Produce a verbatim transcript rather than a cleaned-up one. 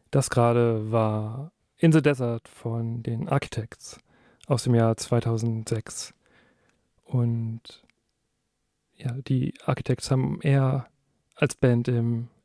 Das gerade war In the Desert von den Architects aus dem Jahr zweitausendsechs. Und ja, die Architects haben eher als Band im